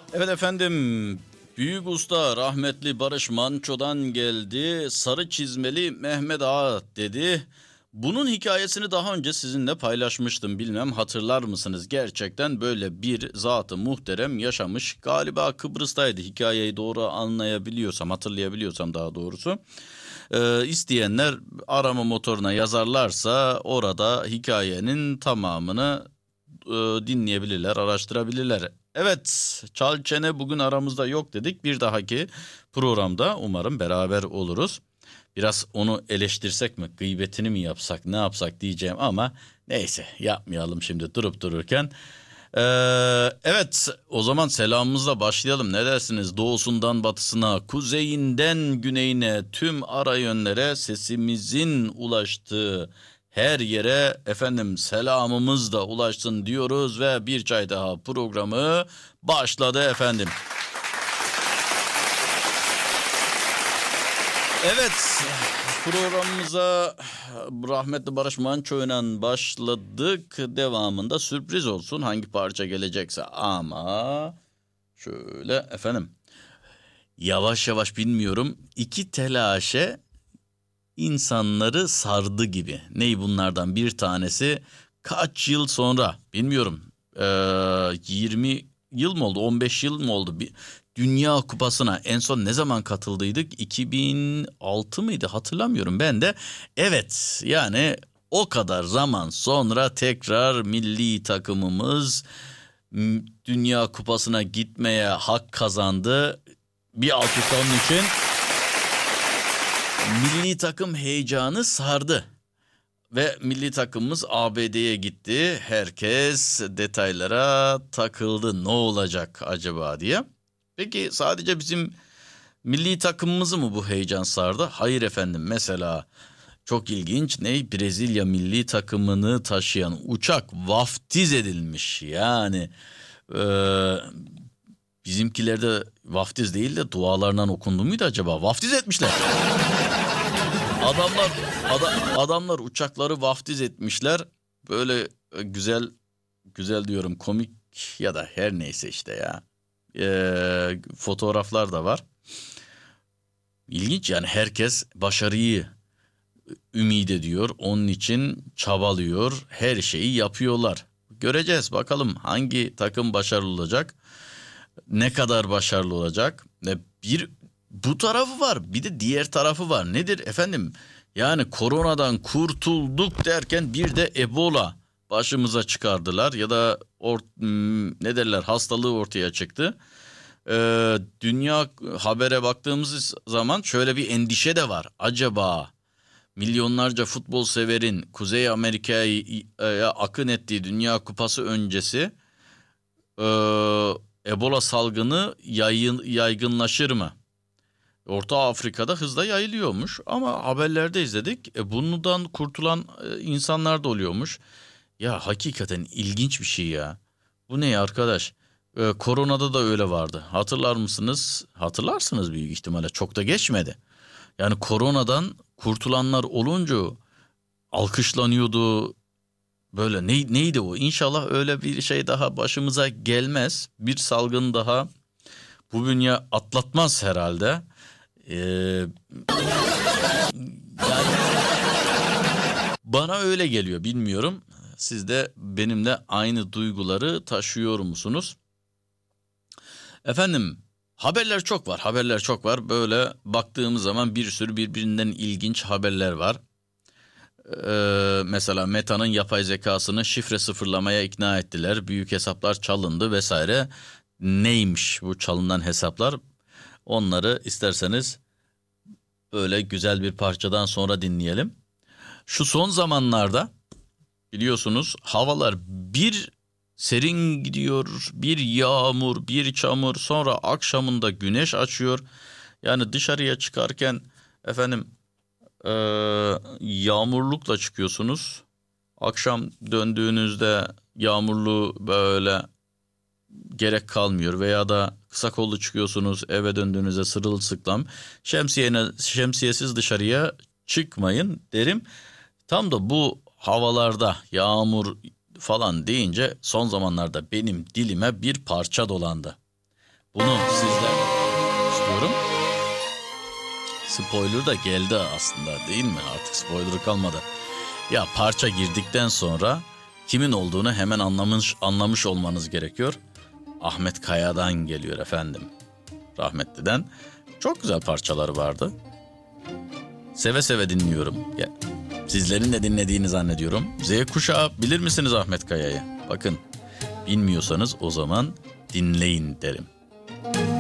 Evet efendim, büyük usta rahmetli Barış Manço'dan geldi. Sarı çizmeli Mehmet Ağa dedi. Bunun hikayesini daha önce sizinle paylaşmıştım. Bilmem hatırlar mısınız? Gerçekten böyle bir zat-ı muhterem yaşamış. Galiba Kıbrıs'taydı, hikayeyi doğru anlayabiliyorsam, hatırlayabiliyorsam daha doğrusu. İsteyenler arama motoruna yazarlarsa orada hikayenin tamamını dinleyebilirler, araştırabilirler. Evet, Çal Çene bugün aramızda yok dedik. Bir dahaki programda umarım beraber oluruz. Biraz onu eleştirsek mi, gıybetini mi yapsak, ne yapsak diyeceğim ama neyse yapmayalım şimdi durup dururken. Evet, o zaman selamımızla başlayalım. Ne dersiniz? Doğusundan batısına, kuzeyinden güneyine, tüm ara yönlere sesimizin ulaştığı her yere efendim selamımız da ulaşsın diyoruz ve bir çay daha programı başladı efendim. Evet, programımıza rahmetli Barış Manço'yla başladık. Devamında sürpriz olsun hangi parça gelecekse ama şöyle efendim yavaş yavaş bilmiyorum iki telaşe insanları sardı gibi. Ney bunlardan bir tanesi kaç yıl sonra bilmiyorum 20 yıl mı oldu 15 yıl mı oldu bir Dünya Kupası'na en son ne zaman katıldıydık 2006 mıydı hatırlamıyorum ben de. Evet yani o kadar zaman sonra tekrar milli takımımız Dünya Kupası'na gitmeye hak kazandı. Bir alkış onun için. Milli takım heyecanı sardı ve milli takımımız ABD'ye gitti. Herkes detaylara takıldı. Ne olacak acaba diye. Peki sadece bizim milli takımımızı mı bu heyecan sardı? Hayır efendim. Mesela çok ilginç Brezilya milli takımını taşıyan uçak vaftiz edilmiş. Yani bizimkilerde vaftiz değil de dualarından okundu muydu acaba? Vaftiz etmişler. Adamlar adamlar uçakları vaftiz etmişler. Böyle güzel güzel diyorum komik ya da her neyse işte ya. Fotoğraflar da var. İlginç yani herkes başarıyı ümit ediyor. Onun için çabalıyor. Her şeyi yapıyorlar. Göreceğiz bakalım hangi takım başarılı olacak. Ne kadar başarılı olacak? Bir bu tarafı var, bir de diğer tarafı var. Nedir efendim? Yani koronadan kurtulduk derken bir de Ebola başımıza çıkardılar ya da ne derler hastalığı ortaya çıktı. Dünya habere baktığımız zaman şöyle bir endişe de var. Acaba milyonlarca futbol severin Kuzey Amerika'ya akın ettiği Dünya Kupası öncesi Ebola salgını yaygınlaşır mı? Orta Afrika'da hızla yayılıyormuş ama haberlerde izledik. Bundan kurtulan insanlar da oluyormuş. Ya hakikaten ilginç bir şey ya. Bu ne ya arkadaş? Koronada da öyle vardı. Hatırlar mısınız? Hatırlarsınız büyük ihtimalle. Çok da geçmedi. Yani koronadan kurtulanlar olunca alkışlanıyordu. Böyle neydi o? İnşallah öyle bir şey daha başımıza gelmez. Bir salgın daha bu dünya atlatmaz herhalde. Yani bana öyle geliyor bilmiyorum. Siz de benimle aynı duyguları taşıyor musunuz? Efendim haberler çok var. Böyle baktığımız zaman bir sürü birbirinden ilginç haberler var. Mesela Meta'nın yapay zekasını şifre sıfırlamaya ikna ettiler. Büyük hesaplar çalındı vesaire. Neymiş bu çalınan hesaplar? Onları isterseniz böyle güzel bir parçadan sonra dinleyelim. Şu son zamanlarda biliyorsunuz havalar bir serin gidiyor, bir yağmur, bir çamur, sonra akşamında güneş açıyor. Yani dışarıya çıkarken efendim yağmurlukla çıkıyorsunuz. Akşam döndüğünüzde yağmurlu böyle gerek kalmıyor veya da kısa kollu çıkıyorsunuz eve döndüğünüzde sırılsıklam şemsiyesiz dışarıya çıkmayın derim. Tam da bu havalarda yağmur falan deyince son zamanlarda benim dilime bir parça dolandı. Bunu sizlerle istiyorum. Spoiler da geldi aslında değil mi? Artık spoiler kalmadı. Ya parça girdikten sonra kimin olduğunu hemen anlamış olmanız gerekiyor. Ahmet Kaya'dan geliyor efendim. Rahmetliden. Çok güzel parçaları vardı. Seve seve dinliyorum. Ya, sizlerin de dinlediğini zannediyorum. Z kuşağı bilir misiniz Ahmet Kaya'yı? Bakın bilmiyorsanız o zaman dinleyin derim.